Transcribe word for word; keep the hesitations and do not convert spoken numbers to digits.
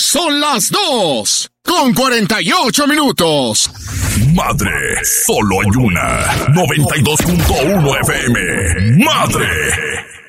Son las dos con cuarenta y ocho minutos. Madre, solo hay una. noventa y dos punto uno F M. Madre.